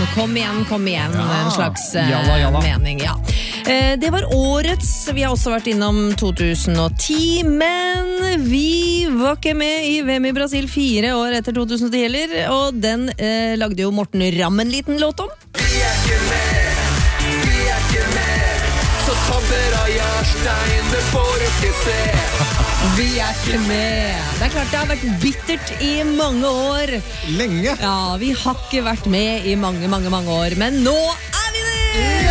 Kom igjen, en slags jalla. mening, ja. Det var årets, vi har også vært innom 2010, men vi var ikke med i VM i Brasil 4 år etter 2010 heller, og den lagde jo Morten Ramm en liten låt om. Vi ikke med, så tabber av Jarstein, det får du ikke se. Vi ikke med. Det klart det har vært bittert i mange år. Lenge. Ja, vi har ikke vært med i mange år, men nå vi det!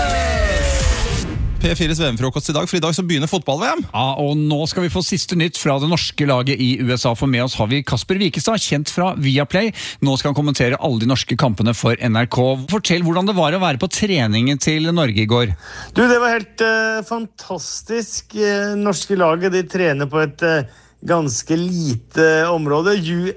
P4s VM-frokost i dag, for i dag så begynner fotball-VM. Ja, og nå skal vi få siste nytt fra det norske laget i USA, for med oss har vi Kasper Wikestad, kjent fra Viaplay. Nå skal han kommentere alle de norske kampene for NRK. Fortell hvordan det var å være på treningen til Norge i går. Du, det var helt fantastisk. Norske laget, de trener på et ganske lite område.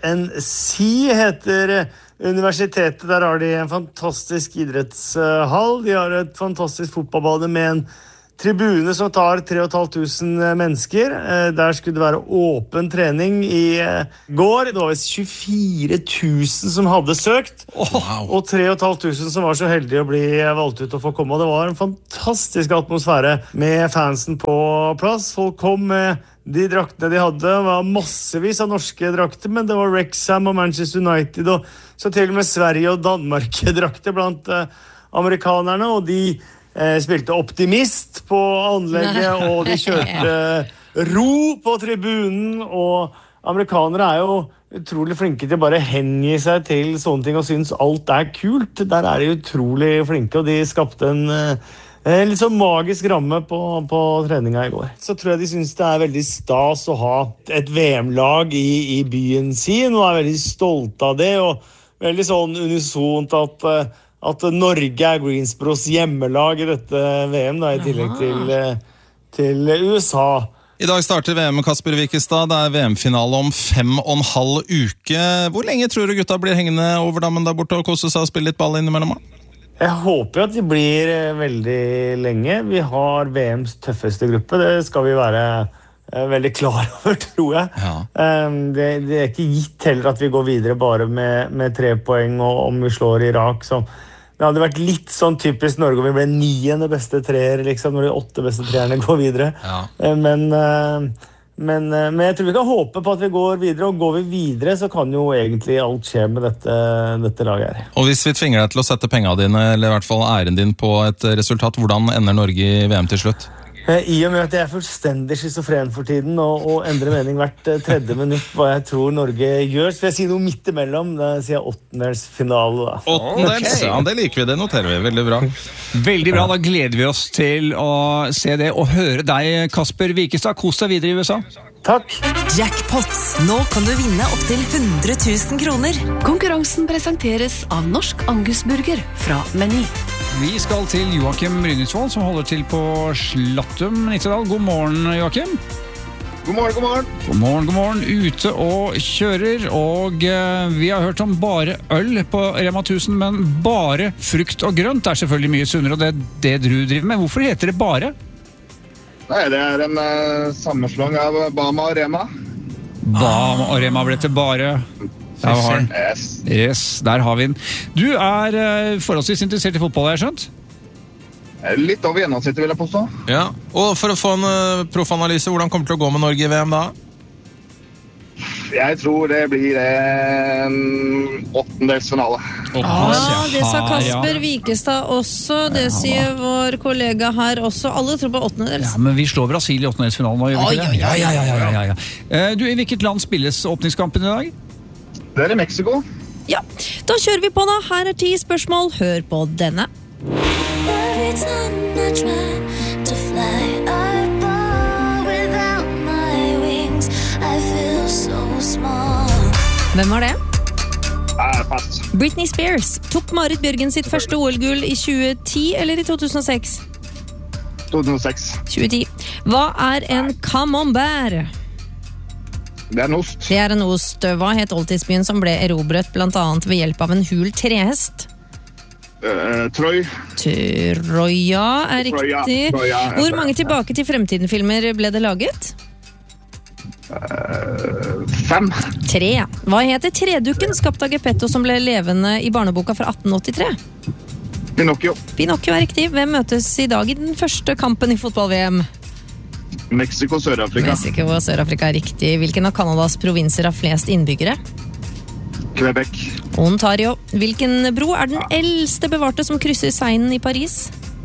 UNC heter universitetet. Der har de en fantastisk idrettshall. De har et fantastisk fotballbane med en tribune som tar 3500 mennesker. Der skulle det være åpen trening i går. Det var vist 24 000 som hadde søkt, og 3500 som var så heldige å bli valgt ut og få komme. Og det var en fantastisk atmosfære med fansen på plass. Folk kom med de draktene de hadde. Det var massevis av norske drakter, men det var Wrexham og Manchester United, og så til og med Sverige og Danmark drakter blant amerikanerne, og de spilte optimist på anlegget, og de kjørte ro på tribunen, og amerikanere er jo utrolig flinke til å bare hengi seg til sånne ting og synes alt er kult. Der er de utrolig flinke, og de skapte en litt sånn magisk ramme på treninga i går. Så tror jeg de synes det er veldig stas å ha et VM-lag i byen sin, og er veldig stolte av det, og veldig sånn unisont at Norge er Greensbros hjemmelag i dette VM, da, i tillegg til USA. I dag starter VM med Kasper Wikestad. Det er VM-finale om 5,5 uke. Hvor lenge tror du gutta blir hengende over dammen der borte og kose seg og spille litt ball innimellom? Jeg håper at de blir veldig lenge. Vi har VMs tøffeste gruppe. Det skal vi være veldig klar over, tror jeg. Ja. Det er ikke gitt heller at vi går videre bare med 3 poeng, og om vi slår Irak, så det hadde vært litt sånn typisk Norge om vi ble 9. beste treer, liksom, når de 8 beste treerne går videre. Ja. Men jeg tror vi kan håpe på at vi går videre, og går vi videre så kan jo egentlig alt skje med dette laget her. Og hvis vi tvinger deg til å sette pengene dine, eller i hvert fall æren din på et resultat, hvordan ender Norge i VM til slutt? I og med at jeg er fullstendig schizofren for tiden og endrer mening hvert 3. minutt hva jeg tror Norge gjør, så vil jeg si noe midt imellom. Da sier jeg 8-delsfinale da. 8-dels, ja, det liker vi, det noterer vi. Veldig bra. Veldig bra, da gleder vi oss til å se det og høre deg, Kasper Wikestad. Kos deg videre i USA. Takk. Jackpot. Nå kan du vinne opp til 100 000 kroner. Konkurransen presenteres av Norsk Angusburger fra Meny. Vi skal til Joakim Brynildsvold, som holder til på Slattum, Nittedal. God morgen, Joakim. God morgen. God morgen. Ute og kjører, og vi har hørt om bare øl på Rema 1000, men bare frukt og grønt er selvfølgelig mye sunnere, og det er det du driver med. Hvorfor heter det bare? Nei, det er en sammenslåing av Bama og Rema. Bama og Rema ble til bare... Yes, der har vi den. Du er forholdsvis interessert i fotball, har jeg skjønt? Litt over gjennomsnittet, vil jeg påstå. Ja, og for å få en proffanalyse, hvordan kommer det til å gå med Norge i VM da? Jeg tror det blir en 8-delsfinale. Det sa Kasper Wikestad også, det sier vår kollega her også. Alle tror på 8-dels. Ja, men vi slår Brasil i 8-delsfinalen nå, gjør vi ikke det? Ja. Du, i hvilket land spilles åpningskampen i dag? Det er i Mexico. Ja, da kjører vi på da. Her er 10 spørsmål. Hør på denne. Every time I try to fly, I fall without my wings. I feel so small. Hvem var det? Pass. Britney Spears. Tok Marit Bjørgen sitt første OL-gull i 2010 eller i 2006? 2006. 2010. Hva er en camembert? Det er en ost. Det er en ost. Hva het oldtidsbyen som ble erobret blant annet ved hjelp av en hul trehest? Troy. Troja er riktig. Troja. Hvor mange Tilbake til fremtiden-filmer ble det laget? 5. 3. Hva heter tredukken skapt av Geppetto som ble levende i barneboka fra 1883? Pinocchio. Pinocchio er riktig. Hvem møtes i dag i den første kampen i fotball-VM? Mexico, Sør-Afrika. Mexico og Sør-Afrika er riktig. Hvilken av Kanadas provinser har flest innbyggere? Quebec. Ontario. Hvilken bro er den eldste bevarte som krysser Seinen i Paris?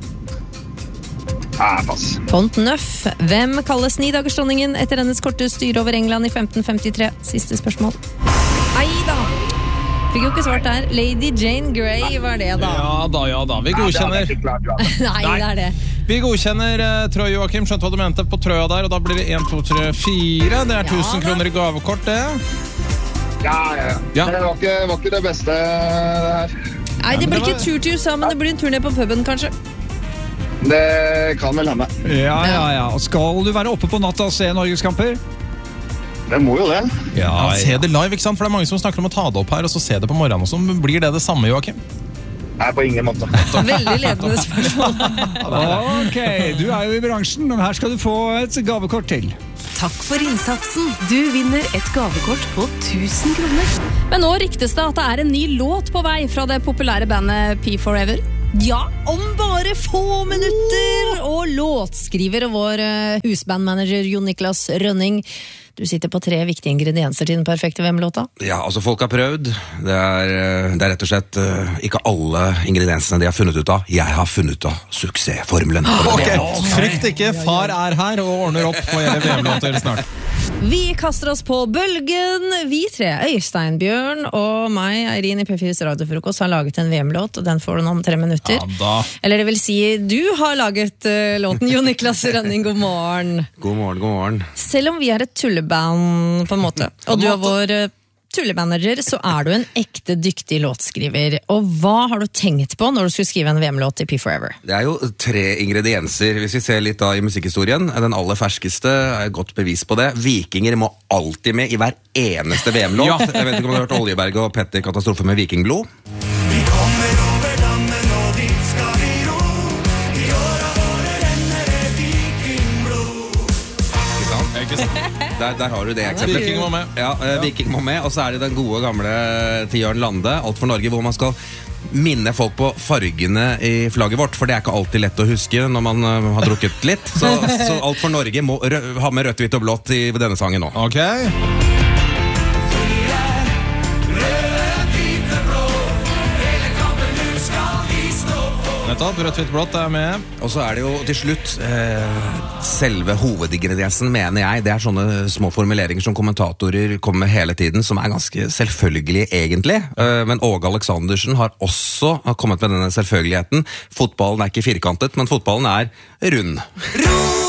Pass. Pont Neuf. Hvem kalles nidagersdronningen etter hennes korte styre over England i 1553? Siste spørsmål. Neida! Fikk jo ikke svart der. Lady Jane Grey var det da. Ja da. Vi godkjenner. Nei, det er det. Vi godkjenner Troy Joachim. Skjønte hva du mente på trøya der, og da blir det 1, 2, 3, 4. Det er 1000 kroner i gavekort, det. Ja. Ja. Det var ikke det beste her. Nei, det blir ikke tur til USA, men det blir en tur ned på puben, kanskje. Det kan vel hende. Ja. Og skal du være oppe på natta og se Norgeskamper? Det må jo det. Ja, se det live, ikke sant? For det er mange som snakker om å ta det opp her, og så se det på morgenen også. Blir det samme, Joachim? Nei, på ingen måte. Veldig ledende spørsmål. Ok, du er jo i bransjen, men her skal du få et gavekort til. Takk for innsatsen. Du vinner et gavekort på 1000 kroner. Men nå ryktes det at det er en ny låt på vei fra det populære bandet P4Ever. Ja, om bare få minutter! Og låtskriver og vår husbandmanager Jon Niklas Rønning. Du sitter på 3 viktige ingredienser til den perfekte VM-låta. Ja, altså folk har prøvd. Det er rett og slett ikke alle ingrediensene de har funnet ut av. Jeg har funnet ut av suksessformelen. Frykt ikke, far er her og ordner opp på hele VM-låter snart. Vi kaster oss på bølgen. Vi 3, Øystein, Bjørn og meg, Eirin i P4s radiofrokost, har laget en VM-låt, og den får du nå om 3 minutter. Ja, da. Eller det vil si, du har laget låten, Jon Niklas Rønning, god morgen. God morgen. Selv om vi er et tulleband på en måte, og du er vår tullebanager, så er du en ekte dyktig låtskriver. Og hva har du tenkt på når du skulle skrive en VM-låt til P4Ever? Det er jo 3 ingredienser. Hvis vi ser litt da i musikkhistorien, den aller ferskeste er et godt bevis på det. Vikinger må alltid med i hver eneste VM-låt. Ja. Jeg vet ikke om du har hørt Oljeberg og Petter Katastrofe med Vikingblod. Vi kommer over dammen, og dit skal vi ro. I åra våre renner det vikingblod. Ikke sant? Der har du det eksempelet. Viking må med. Ja, Viking må med. Og så er det den gode gamle til Jørn Lande, Alt for Norge, hvor man skal minne folk på fargene i flagget vårt, for det er ikke alltid lett å huske når man har drukket litt. Så Alt for Norge må ha med rødt, hvitt og blått i denne sangen nå. Ok. Nettopp, rødt, hvitt, blått er med. Og så er det jo til slutt selve hovedingrediensen, mener jeg. Det er sånne små formuleringer som kommentatorer kommer med hele tiden, som er ganske selvfølgelig egentlig. Men Åge Aleksandersen har også kommet med denne selvfølgeligheten. Fotballen er ikke firkantet, men fotballen er rund.